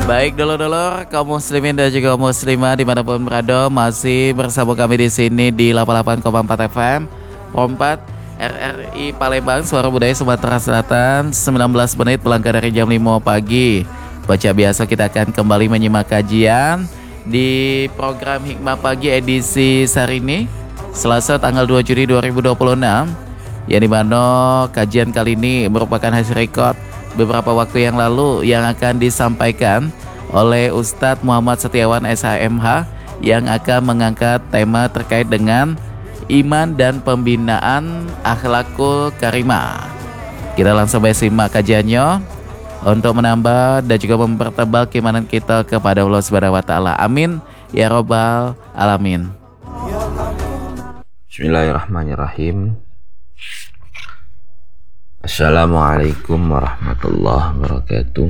Baik dulur-dulur kaum muslimin dan juga muslimah dimanapun berada, masih bersama kami di sini di 88,4 FM Rompat RRI Palembang, Suara Budaya Sumatera Selatan. 19 menit melangkah dari jam 5 pagi. Baca biasa kita akan kembali menyimak kajian di program Hikmah Pagi edisi hari ini, Selasa tanggal 2 Juni 2026, yang dimana kajian kali ini merupakan hasil rekod beberapa waktu yang lalu yang akan disampaikan oleh Ustadz Muhammad Setiawan SHMH yang akan mengangkat tema terkait dengan iman dan pembinaan akhlakul karimah. Kita langsung simak kajiannya untuk menambah dan juga mempertebal keimanan kita kepada Allah Subhanahu wa taala. Amin ya rabbal alamin. Bismillahirrahmanirrahim. Assalamualaikum warahmatullahi wabarakatuh.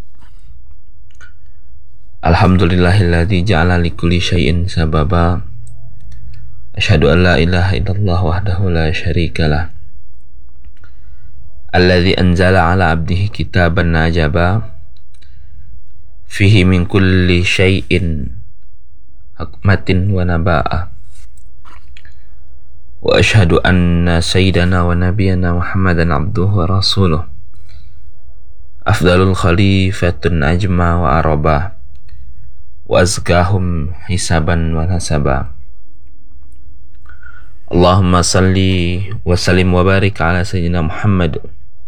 Alhamdulillahilladzi ja'ala likulli syai'in sababa. Asyhadu an la ilaha illallah wahdahu la syarikalah. Alladzi anzala ala abdihi kitaban najaba. Fihi min kulli syai'in hikmatin wa naba'ah. Wa asyhadu anna sayyidana wa nabiyyana Muhammadan abduhu wa rasuluh, afdalul khalifatun ajma wa araba, wa azkahum hisaban wa nasaba. Allahumma salli wa sallim wa barik ala sayyidina Muhammad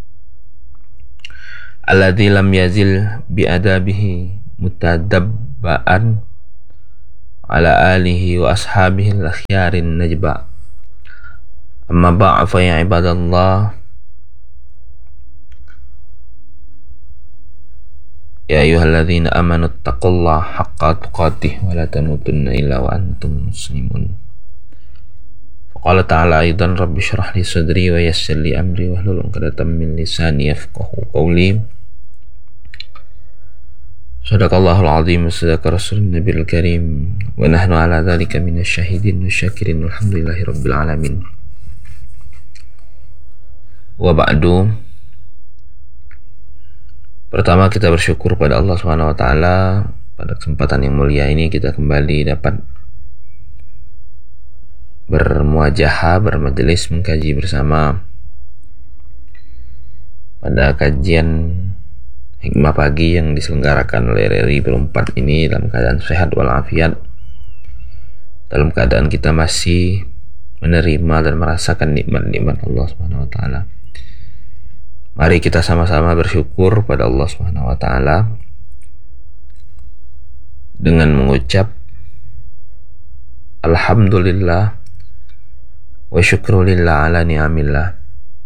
alladzi lam yazil bi adabihi mutadabbaan ala alihi wa ashabihi al-akhyarin najba. Amma ba'd fa ya ibadallah, ya ayyuhalladzina amanu taqullaha haqqa tuqatih wa la tamutunna illa wa antum muslimun. Faqala ta'ala aidan rabbi shrah li sadri wa yassir li amri wahlul 'uqdatam min lisani yafqahu qawli. Shadaqallahul azim wa sadaqa rasulun nabiyil karim wa nahnu ala dzalika minasy syahidin wasyakirin walhamdulillahi rabbil alamin. Wa ba'du. Pertama, kita bersyukur pada Allah Subhanahu wa taala pada kesempatan yang mulia ini kita kembali dapat bermuajahah, bermajelis mengkaji bersama pada kajian Hikmah Pagi yang diselenggarakan oleh RRI Perempat ini dalam keadaan sehat walafiat, dalam keadaan kita masih menerima dan merasakan nikmat-nikmat Allah Subhanahu wa taala. Mari kita sama-sama bersyukur pada Allah Subhanahu wa taala dengan mengucap alhamdulillah wa syukrulillah ala ni'amillah.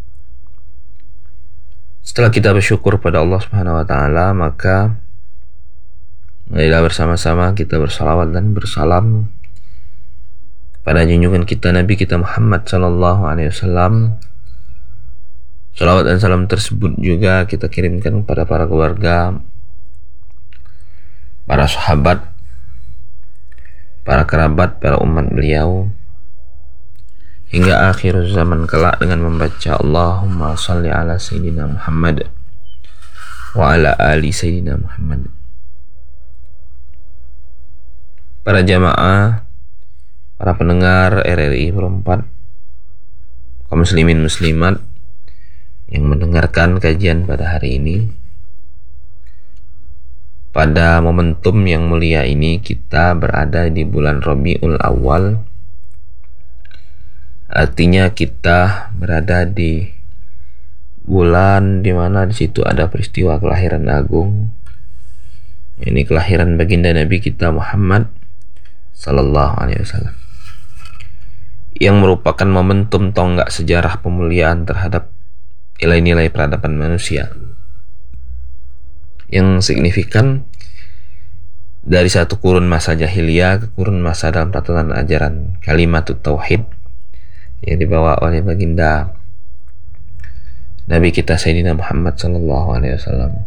Setelah kita bersyukur pada Allah Subhanahu wa taala, maka marilah bersama-sama kita bersalawat dan bersalam pada junjungan kita Nabi kita Muhammad sallallahu alaihi wasallam. Salawat dan salam tersebut juga kita kirimkan kepada para keluarga, para sahabat, para kerabat, para umat beliau hingga akhir zaman kelak dengan membaca Allahumma salli ala sayyidina Muhammad wa ala ali sayyidina Muhammad. Para jamaah, para pendengar RRI Perempat, kaum muslimin muslimat yang mendengarkan kajian pada hari ini, pada momentum yang mulia ini kita berada di bulan Rabiul Awal. Artinya kita berada di bulan di mana di situ ada peristiwa kelahiran agung, ini kelahiran baginda Nabi kita Muhammad sallallahu alaihi wasallam, yang merupakan momentum tonggak sejarah pemuliaan terhadap nilai-nilai peradaban manusia yang signifikan dari satu kurun masa jahiliyah ke kurun masa dalam tatanan ajaran kalimatut tauhid yang dibawa oleh baginda Nabi kita Sayyidina Muhammad sallallahu alaihi wasallam.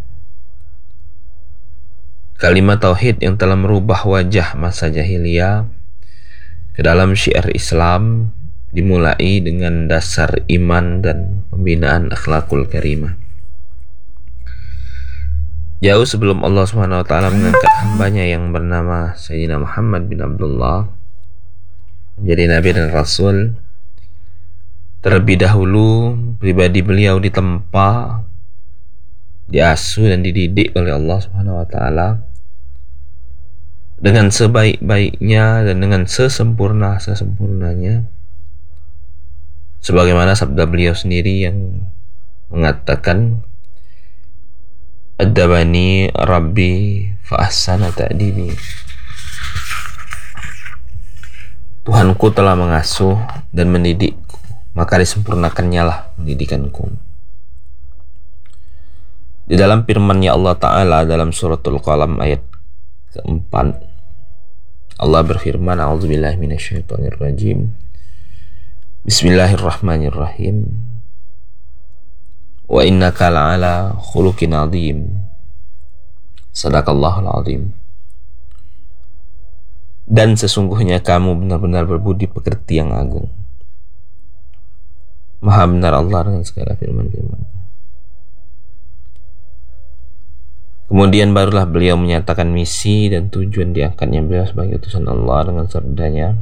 Kalimat tauhid yang telah merubah wajah masa jahiliyah ke dalam syiar Islam, dimulai dengan dasar iman dan pembinaan akhlakul karimah. Jauh sebelum Allah Subhanahu wa taala mengangkat hambanya yang bernama Sayyidina Muhammad bin Abdullah menjadi nabi dan rasul, terlebih dahulu pribadi beliau ditempa, diasuh dan dididik oleh Allah Subhanahu wa taala dengan sebaik-baiknya dan dengan sesempurnanya, sebagaimana sabda beliau sendiri yang mengatakan, "Adabani Rabbi fa ahsana ta'dibi." Tuhanku telah mengasuh dan mendidikku, maka disempurnakannya lah pendidikanku. Di dalam firman-Nya Allah Ta'ala dalam suratul Qalam ayat keempat, Allah berfirman, "A'udzubillahi minasyaitonirrajim. Bismillahirrahmanirrahim. Wa innaka la'ala khuluqin 'adzim." Sadaqallahul 'adzim. Dan sesungguhnya kamu benar-benar berbudi pekerti yang agung. Maha benar Allah dengan segala firman-firman. Kemudian barulah beliau menyatakan misi dan tujuan diangkatnya beliau sebagai utusan Allah dengan sabdanya,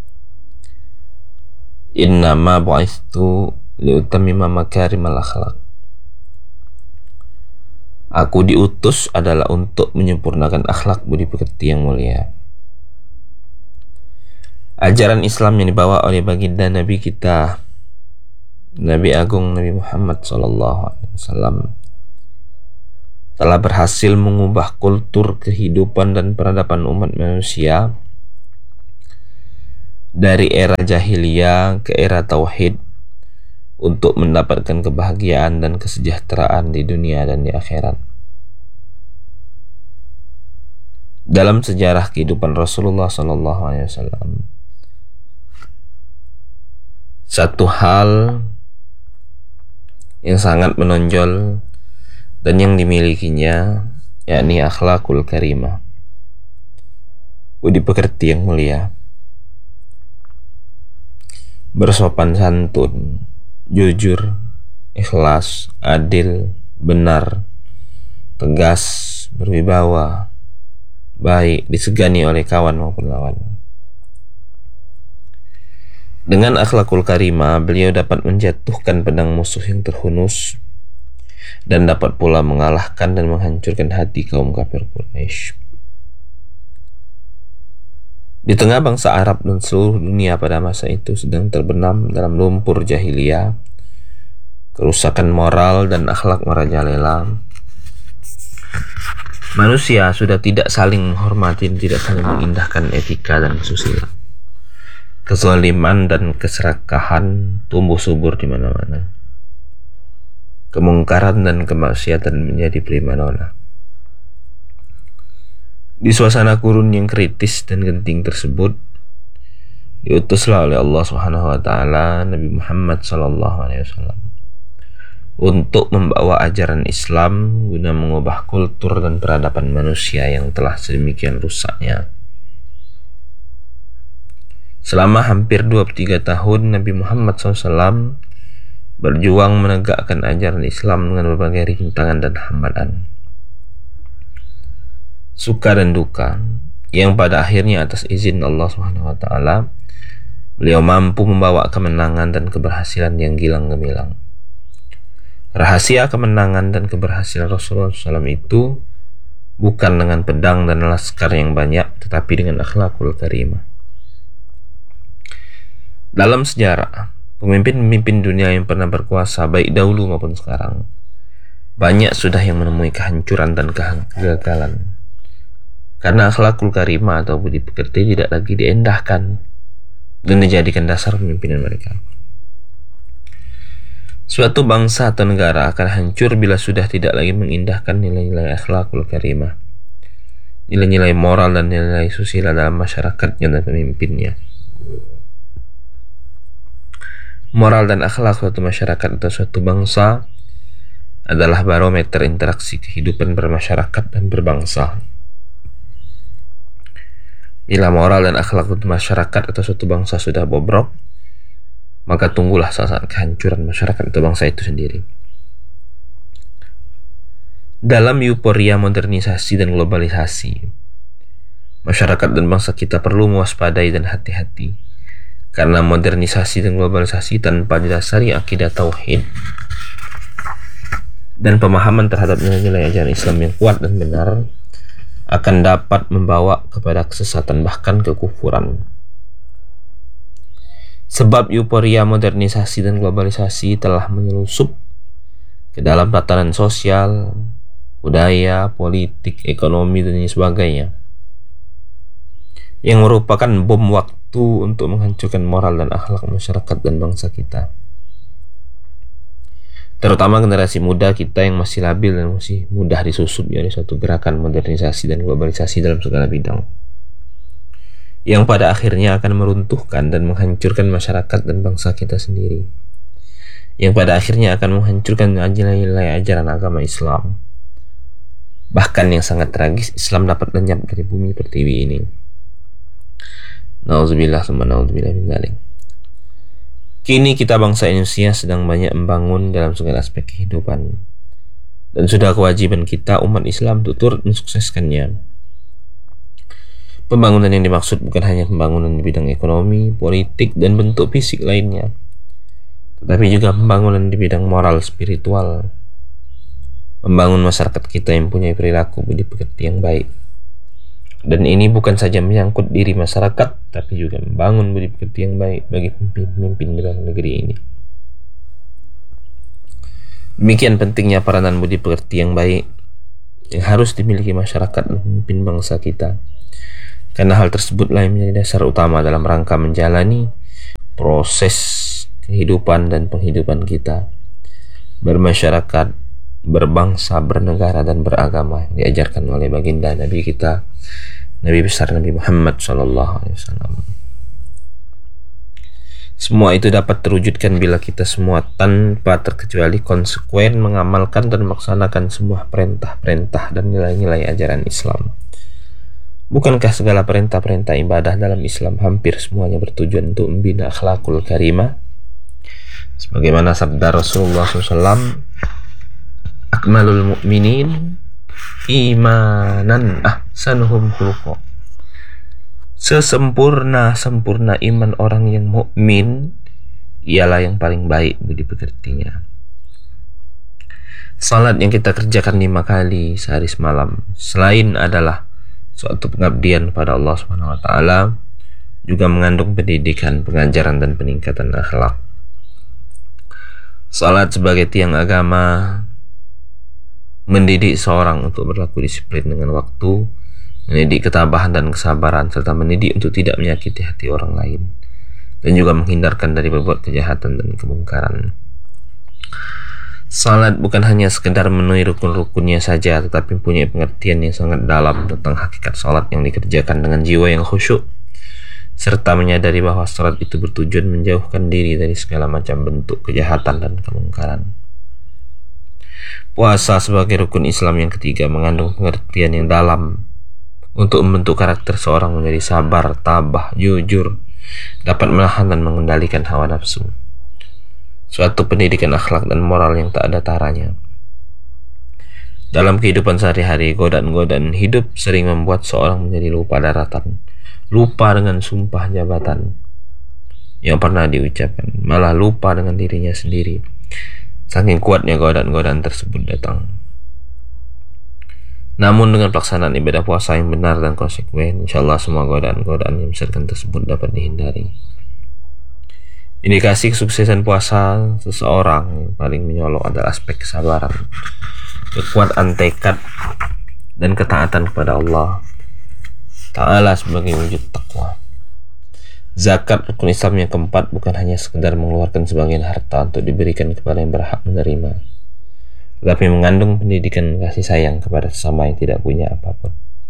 "Innama bu'itsu liutammima makarimal akhlaq." Aku diutus adalah untuk menyempurnakan akhlak budi pekerti yang mulia. Ajaran Islam yang dibawa oleh baginda Nabi kita, Nabi Agung Nabi Muhammad SAW, telah berhasil mengubah kultur kehidupan dan peradaban umat manusia dari era jahiliyah ke era tauhid untuk mendapatkan kebahagiaan dan kesejahteraan di dunia dan di akhirat. Dalam sejarah kehidupan Rasulullah SAW, satu hal yang sangat menonjol dan yang dimilikinya yakni akhlakul karimah, budi pekerti yang mulia, bersopan santun, jujur, ikhlas, adil, benar, tegas, berwibawa, baik, disegani oleh kawan maupun lawan. Dengan akhlakul karimah, beliau dapat menjatuhkan pedang musuh yang terhunus dan dapat pula mengalahkan dan menghancurkan hati kaum kafir Quraisy. Di tengah bangsa Arab dan seluruh dunia pada masa itu sedang terbenam dalam lumpur jahiliyah, kerusakan moral dan akhlak merajalela. Manusia sudah tidak saling menghormati dan tidak saling mengindahkan etika dan susila. Kezaliman dan keserakahan tumbuh subur di mana-mana. Kemungkaran dan kemaksiatan menjadi primadona. Di suasana kurun yang kritis dan genting tersebut, diutuslah oleh Allah Subhanahu wa taala Nabi Muhammad SAW untuk membawa ajaran Islam guna mengubah kultur dan peradaban manusia yang telah sedemikian rusaknya. Selama hampir 23 tahun Nabi Muhammad SAW berjuang menegakkan ajaran Islam dengan berbagai rintangan dan hambatan, suka dan duka, yang pada akhirnya atas izin Allah Subhanahu wa taala beliau mampu membawa kemenangan dan keberhasilan yang gilang gemilang. Rahasia kemenangan dan keberhasilan Rasulullah SAW itu bukan dengan pedang dan laskar yang banyak, tetapi dengan akhlakul karimah. Dalam sejarah, pemimpin-pemimpin dunia yang pernah berkuasa baik dahulu maupun sekarang, banyak sudah yang menemui kehancuran dan kegagalan karena akhlakul karimah atau budi pekerti tidak lagi diendahkan dan dijadikan dasar pemimpinan mereka. Suatu bangsa atau negara akan hancur bila sudah tidak lagi mengindahkan nilai-nilai akhlakul karimah, nilai-nilai moral dan nilai susila dalam masyarakatnya dan pemimpinnya. Moral dan akhlak suatu masyarakat atau suatu bangsa adalah barometer interaksi kehidupan bermasyarakat dan berbangsa. Bila moral dan akhlak suatu masyarakat atau suatu bangsa sudah bobrok, maka tunggulah saat kehancuran masyarakat atau bangsa itu sendiri. Dalam euforia modernisasi dan globalisasi, masyarakat dan bangsa kita perlu mewaspadai dan hati-hati. Karena modernisasi dan globalisasi tanpa didasari akidah tauhid dan pemahaman terhadap nilai-nilai ajaran Islam yang kuat dan benar akan dapat membawa kepada kesesatan bahkan kekufuran. Sebab euforia modernisasi dan globalisasi telah menyelusup ke dalam tatanan sosial, budaya, politik, ekonomi, dan sebagainya, yang merupakan bom waktu untuk menghancurkan moral dan akhlak masyarakat dan bangsa kita. Terutama generasi muda kita yang masih labil dan masih mudah disusup oleh suatu gerakan modernisasi dan globalisasi dalam segala bidang, yang pada akhirnya akan meruntuhkan dan menghancurkan masyarakat dan bangsa kita sendiri, yang pada akhirnya akan menghancurkan nilai-nilai ajaran agama Islam. Bahkan yang sangat tragis, Islam dapat lenyap dari bumi pertiwi ini. Nauzubillah summa nauzubillah min dzalik. Kini kita bangsa Indonesia sedang banyak membangun dalam segala aspek kehidupan, dan sudah kewajiban kita umat Islam untuk turut mensukseskannya. Pembangunan yang dimaksud bukan hanya pembangunan di bidang ekonomi, politik, dan bentuk fisik lainnya, tetapi juga pembangunan di bidang moral spiritual, membangun masyarakat kita yang punya perilaku budi pekerti yang baik. Dan ini bukan saja menyangkut diri masyarakat, tapi juga membangun budi pekerti yang baik bagi pemimpin dalam negeri ini. Demikian pentingnya peranan budi pekerti yang baik yang harus dimiliki masyarakat dan pemimpin bangsa kita, karena hal tersebutlah yang menjadi dasar utama dalam rangka menjalani proses kehidupan dan penghidupan kita bermasyarakat, berbangsa, bernegara, dan beragama yang diajarkan oleh baginda Nabi kita, Nabi besar Nabi Muhammad SAW. Semua itu dapat terwujudkan bila kita semua tanpa terkecuali konsekuen mengamalkan dan melaksanakan semua perintah-perintah dan nilai-nilai ajaran Islam. Bukankah segala perintah-perintah ibadah dalam Islam hampir semuanya bertujuan untuk membina akhlakul karimah? Sebagaimana sabda Rasulullah SAW, akmalul mu'minin imanan ahsanuhum khuluqa. Sesempurna iman orang yang mukmin ialah yang paling baik budi pekertinya. Salat yang kita kerjakan 5 kali sehari semalam selain adalah suatu pengabdian pada Allah SWT, juga mengandung pendidikan, pengajaran, dan peningkatan akhlak. Salat sebagai tiang agama mendidik seorang untuk berlaku disiplin dengan waktu, mendidik ketabahan dan kesabaran, serta mendidik untuk tidak menyakiti hati orang lain, dan juga menghindarkan dari berbuat kejahatan dan kemungkaran. Salat bukan hanya sekedar memenuhi rukun-rukunnya saja, tetapi punya pengertian yang sangat dalam tentang hakikat salat yang dikerjakan dengan jiwa yang khusyuk, serta menyadari bahwa salat itu bertujuan menjauhkan diri dari segala macam bentuk kejahatan dan kemungkaran. Puasa sebagai rukun Islam yang ketiga mengandung pengertian yang dalam untuk membentuk karakter seorang menjadi sabar, tabah, jujur, dapat menahan dan mengendalikan hawa nafsu. Suatu pendidikan akhlak dan moral yang tak ada taranya. Dalam kehidupan sehari-hari, godaan-godaan hidup sering membuat seorang menjadi lupa daratan, lupa dengan sumpah jabatan yang pernah diucapkan, malah lupa dengan dirinya sendiri, saking kuatnya godaan-godaan tersebut datang. Namun dengan pelaksanaan ibadah puasa yang benar dan konsekuen, insyaAllah semua godaan-godaan yang besarkan tersebut dapat dihindari. Indikasi kesuksesan puasa seseorang yang paling menyolok adalah aspek kesabaran, kekuatan tekad, dan ketaatan kepada Allah Ta'ala sebagai wujud takwa. Zakat rukun Islam yang keempat bukan hanya sekedar mengeluarkan sebagian harta untuk diberikan kepada yang berhak menerima, tetapi mengandung pendidikan kasih sayang kepada sesama yang tidak punya apapun.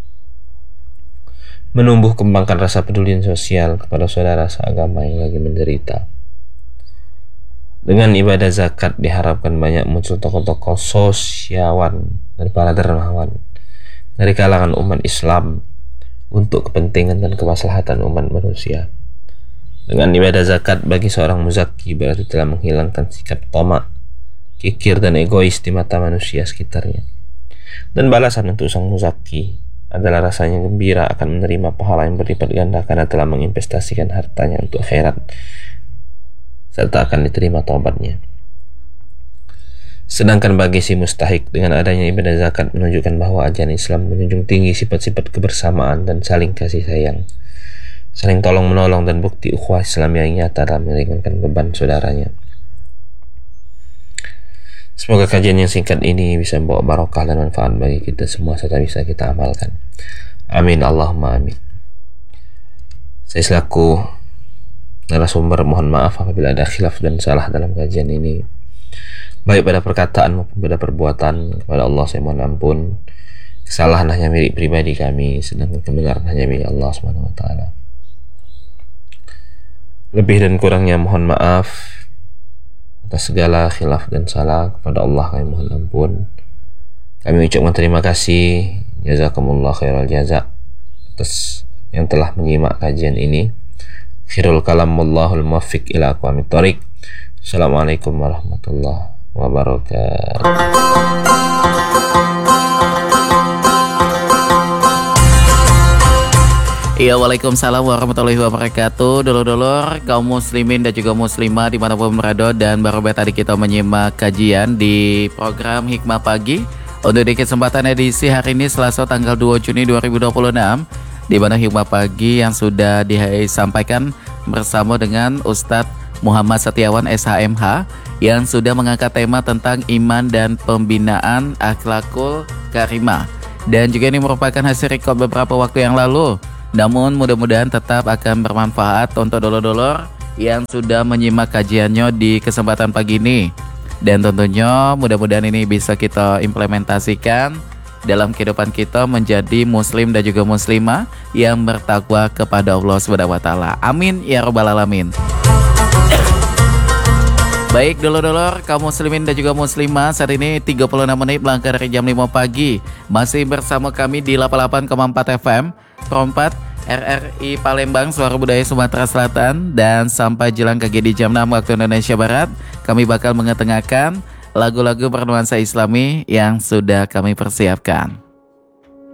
Menumbuh kembangkan rasa peduli sosial kepada saudara seagama yang lagi menderita. Dengan ibadah zakat diharapkan banyak muncul tokoh-tokoh sosiawan dan para dermawan dari kalangan umat Islam untuk kepentingan dan kemaslahatan umat manusia. Dengan ibadah zakat bagi seorang muzaki berarti telah menghilangkan sikap tamak, kikir, dan egois di mata manusia sekitarnya, Dan balasan untuk sang muzaki adalah rasanya gembira akan menerima pahala yang berlipat ganda karena telah menginvestasikan hartanya untuk akhirat, serta akan diterima taubatnya. Sedangkan bagi si mustahik, dengan adanya ibadah zakat menunjukkan bahwa ajaran Islam menjunjung tinggi sifat-sifat kebersamaan dan saling kasih sayang, saling tolong menolong, dan bukti ukhuwah Islam yang nyata dalam meringankan beban saudaranya. Semoga kajian yang singkat ini bisa membawa barokah dan manfaat bagi kita semua serta bisa kita amalkan. Amin Allahumma amin. Saya selaku narasumber mohon maaf apabila ada khilaf dan salah dalam kajian ini, baik pada perkataan maupun pada perbuatan. Kepada Allah saya mohon ampun. Kesalahan hanya milik pribadi kami, sedangkan kebenaran hanya milik Allah SWT. Lebih dan kurangnya mohon maaf atas segala khilaf dan salah. Kepada Allah kami mohon ampun. Kami ucapkan terima kasih, jazakumullah khairal jaza, atas yang telah menyimak kajian ini. Khairul kalam wallahul muwaffiq ila aqwamit thoriq. Assalamualaikum warahmatullahi wabarakatuh. Iya, waalaikumsalam warahmatullahi wabarakatuh. Dulur-dulur kaum muslimin dan juga muslimah dimanapun berada, dan baru tadi kita menyimak kajian di program Hikmah Pagi untuk di kesempatan edisi hari ini Selasa tanggal 2 Juni 2026, di mana Hikmah Pagi yang sudah disampaikan bersama dengan Ustadz Muhammad Setiawan SHMH yang sudah mengangkat tema tentang iman dan pembinaan akhlakul karimah, dan juga ini merupakan hasil rekod beberapa waktu yang lalu. Namun mudah-mudahan tetap akan bermanfaat untuk dulur-dulur yang sudah menyimak kajiannya di kesempatan pagi ini. Dan tentunya mudah-mudahan ini bisa kita implementasikan dalam kehidupan kita menjadi muslim dan juga muslimah yang bertakwa kepada Allah SWT. Amin ya rabbal alamin. Baik dulur-dulur kaum muslimin dan juga muslimah, saat ini 36 menit melangkah dari jam 5 pagi. Masih bersama kami di 88,4 FM Perompat RRI Palembang, Suara Budaya Sumatera Selatan. Dan sampai jelang KG di jam 6 waktu Indonesia Barat, kami bakal mengetengahkan lagu-lagu bernuansa Islami yang sudah kami persiapkan.